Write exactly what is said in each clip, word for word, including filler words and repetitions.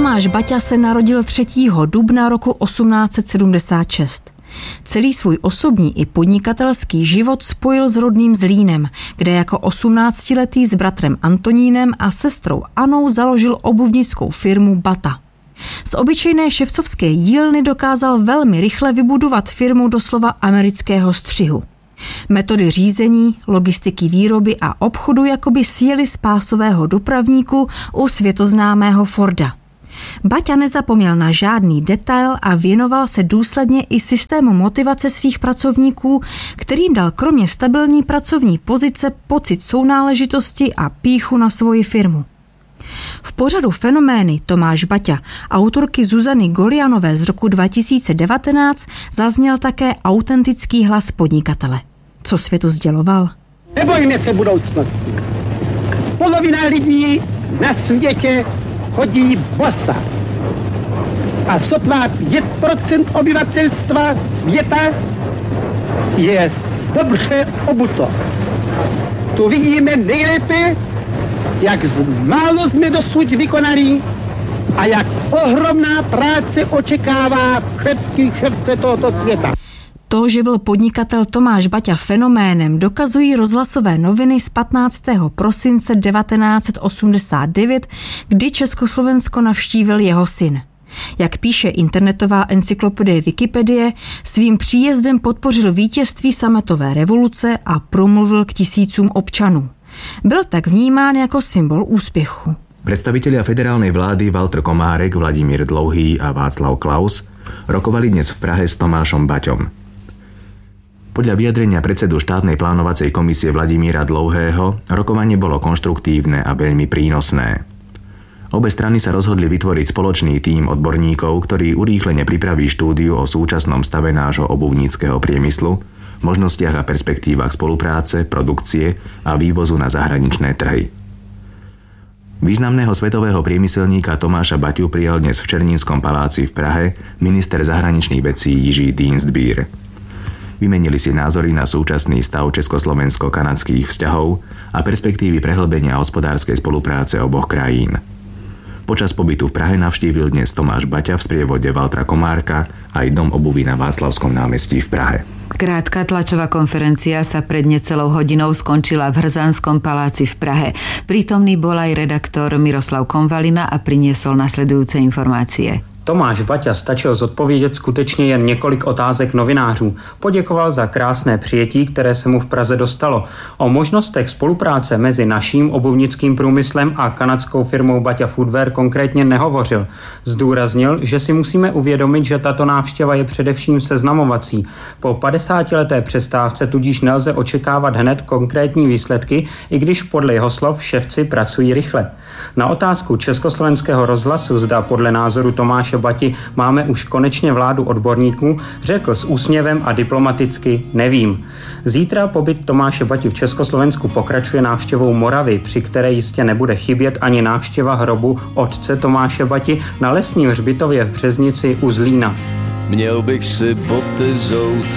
Tomáš Baťa se narodil třetího dubna roku osmnáct set sedmdesát šest. Celý svůj osobní i podnikatelský život spojil s rodným Zlínem, kde jako osmnáctiletý s bratrem Antonínem a sestrou Anou založil obuvnickou firmu Bata. Z obyčejné ševcovské dílny dokázal velmi rychle vybudovat firmu doslova amerického střihu. Metody řízení, logistiky výroby a obchodu jakoby sjeli z pásového dopravníku u světoznámého Forda. Baťa nezapomněl na žádný detail a věnoval se důsledně i systému motivace svých pracovníků, kterým dal kromě stabilní pracovní pozice pocit sounáležitosti a pýchu na svoji firmu. V pořadu Fenomény Tomáš Baťa autorky Zuzany Golianové z roku dva tisíce devatenáct zazněl také autentický hlas podnikatele. Co světu sděloval? Nebojme se budoucnosti. Polovina lidí na světě chodí bosa. A sotva pět procent obyvatelstva světa je dobře obuto. Tu vidíme nejlépe, jak málo jsme dosud vykonali a jak ohromná práce očekává křepký srdce tohoto světa. To, že byl podnikatel Tomáš Baťa fenoménem, dokazují rozhlasové noviny z patnáctého prosince devatenáct set osmdesát devět, kdy Československo navštívil jeho syn. Jak píše internetová encyklopedie Wikipedie, svým příjezdem podpořil vítězství sametové revoluce a promluvil k tisícům občanů. Byl tak vnímán jako symbol úspěchu. Predstavitelia federálnej vlády Walter Komárek, Vladimír Dlouhý a Václav Klaus rokovali dnes v Prahe s Tomášom Baťom. Podľa vyjadrenia predsedu štátnej plánovacej komisie Vladimíra Dlouhého rokovanie bolo konštruktívne a veľmi prínosné. Obe strany sa rozhodli vytvoriť spoločný tím odborníkov, ktorý urýchlene pripraví štúdiu o súčasnom stave nášho obuvníckeho priemyslu, možnostiach a perspektívach spolupráce, produkcie a vývozu na zahraničné trhy. Významného svetového priemyselníka Tomáša Baťu prijal dnes v Černínskom paláci v Prahe minister zahraničných vecí Jiří Dienstbier. Vymenili si názory na súčasný stav československo-kanadských vzťahov a perspektívy prehlbenia hospodárskej spolupráce oboch krajín. Počas pobytu v Prahe navštívil dnes Tomáš Baťa v sprievode Valtra Komárka aj dom obuvy na Václavskom námestí v Prahe. Krátka tlačová konferencia sa pred necelou hodinou skončila v Hrzánskom paláci v Prahe. Prítomný bol aj redaktor Miroslav Konvalina a priniesol nasledujúce informácie. Tomáš Baťa stačil zodpovědět skutečně jen několik otázek novinářů. Poděkoval za krásné přijetí, které se mu v Praze dostalo. O možnostech spolupráce mezi naším obuvnickým průmyslem a kanadskou firmou Baťa Footwear konkrétně nehovořil. Zdůraznil, že si musíme uvědomit, že tato návštěva je především seznamovací. Po padesátileté přestávce tudíž nelze očekávat hned konkrétní výsledky, i když podle jeho slov ševci pracují rychle. Na otázku Československého rozhlasu, zda podle názoru Tomáše Bati máme už konečně vládu odborníků, řekl s úsměvem a diplomaticky nevím. Zítra pobyt Tomáše Bati v Československu pokračuje návštěvou Moravy, při které jistě nebude chybět ani návštěva hrobu otce Tomáše Bati na lesním hřbitově v Březnici u Zlína. Měl bych si boty zout,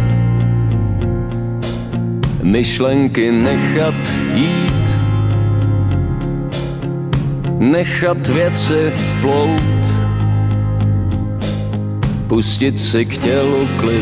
myšlenky nechat jít, nechat věci plout, pustit si k tělu klid.